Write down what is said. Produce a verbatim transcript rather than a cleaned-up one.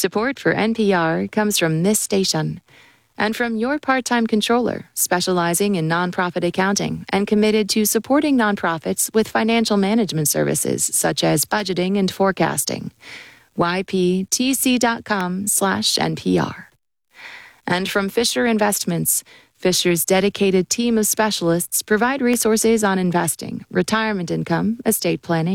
Support for N P R comes from this station and from your part-time controller, specializing in nonprofit accounting and committed to supporting nonprofits with financial management services such as budgeting and forecasting. Y P T C dot com slash N P R. And from Fisher Investments, Fisher's dedicated team of specialists provide resources on investing, retirement income, estate planning,